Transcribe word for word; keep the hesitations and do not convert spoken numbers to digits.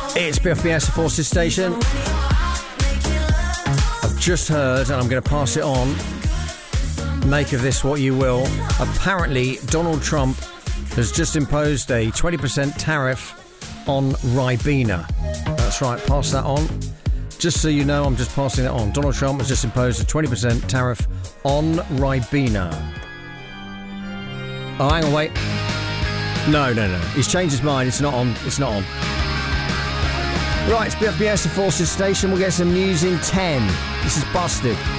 It's B F B S Forces Station. I've just heard, and I'm going to pass it on. Make of this what you will. Apparently, Donald Trump has just imposed a twenty percent tariff on Ribena. That's right, pass that on. Just so you know, I'm just passing it on. Donald Trump has just imposed a twenty percent tariff on Ribena. Oh, hang on, wait. No, no, no. He's changed his mind. It's not on. It's not on. Right, it's B F B S, the Forces Station. We'll get some news in ten. This is Busted.